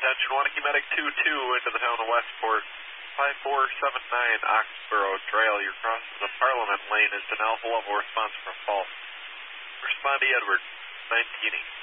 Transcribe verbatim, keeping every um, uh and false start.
attention, Wanakee Medic two two into the town of Westport. five four seven nine Oxborough Trail. You're crossing the Parliament Lane. It's an alpha level response from false. Respondee Edward, nineteen.